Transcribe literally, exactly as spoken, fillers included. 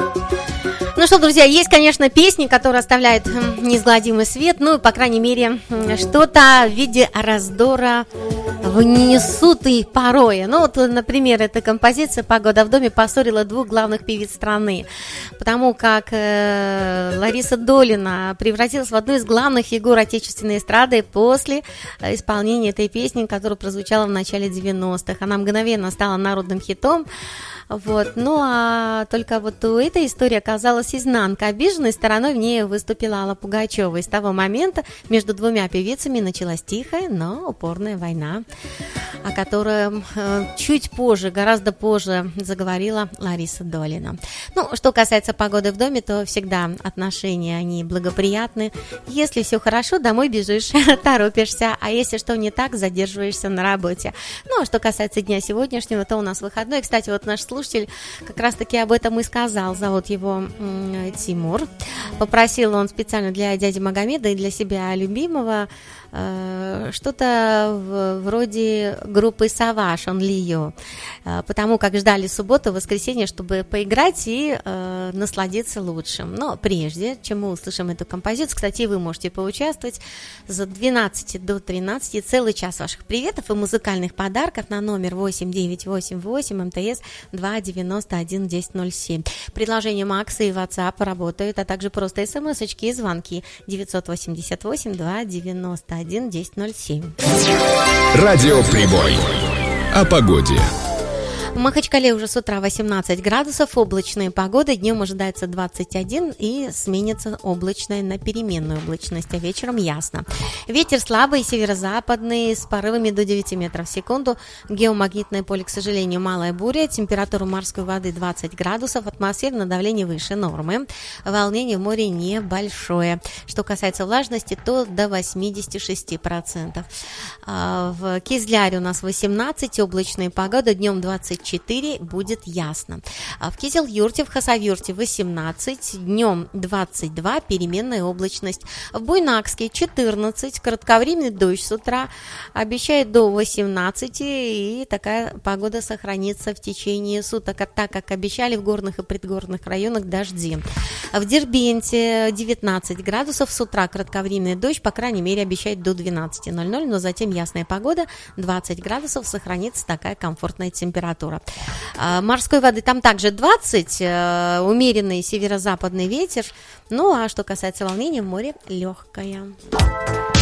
Ну что, друзья, есть, конечно, песни, которые оставляют неизгладимый свет, ну, по крайней мере, что-то в виде раздора внесут и порой. Ну, вот, например, эта композиция «Погода в доме» поссорила двух главных певиц страны, потому как э, Лариса Долина превратилась в одну из главных фигур отечественной эстрады после исполнения этой песни, которая прозвучала в начале девяностых. Она мгновенно стала народным хитом. Вот. Ну, а только вот у этой истории оказалась изнанка. Обиженной стороной в ней выступила Алла Пугачева. И с того момента между двумя певицами началась тихая, но упорная война, о которой э, чуть позже, гораздо позже заговорила Лариса Долина. Ну, что касается погоды в доме, то всегда отношения, они благоприятны. Если все хорошо, домой бежишь, торопишься, а если что не так, задерживаешься на работе. Ну, а что касается дня сегодняшнего, то у нас выходной. Кстати, вот наш слушатель как раз-таки об этом и сказал. Зовут его м- Тимур. Попросил он специально для дяди Магомеда и для себя любимого э- что-то в- вроде группы «Саваш», он Лио, э- потому как ждали субботу, воскресенье, чтобы поиграть и э- насладиться лучшим. Но прежде, чем мы услышим эту композицию, кстати, вы можете поучаствовать с двенадцати до тринадцати, целый час ваших приветов и музыкальных подарков на номер восемь девятьсот восемьдесят восемь эм тэ эс два девяносто один десять ноль семь. Предложения Макса и WhatsApp работают, а также просто смс-очки и звонки девятьсот восемьдесят восемь два девяносто один десять ноль семь. Радио Прибой. О погоде. В Махачкале уже с утра восемнадцать градусов, облачная погода, днем ожидается двадцать один и сменится облачная на переменную облачность, а вечером ясно. Ветер слабый, северо-западный, с порывами до девяти метров в секунду. Геомагнитное поле, к сожалению, малая буря, температура морской воды двадцать градусов, атмосферное давление выше нормы, волнение в море небольшое. Что касается влажности, то до восемьдесят шесть процентов. В Кизляре у нас восемнадцать, облачная погода, днем двадцать четыре, будет ясно. В Кизел-Юрте, в Хасавюрте восемнадцать, днем двадцать два, переменная облачность. В Буйнакске четырнадцать, кратковременный дождь с утра, обещает до восемнадцати, и такая погода сохранится в течение суток, так как обещали в горных и предгорных районах дожди. В Дербенте девятнадцать градусов, с утра кратковременный дождь, по крайней мере, обещает до двенадцати ноль ноль, но затем ясная погода, двадцать градусов, сохранится такая комфортная температура. Морской воды там также двадцать, умеренный северо-западный ветер. Ну а что касается волнения, море легкое.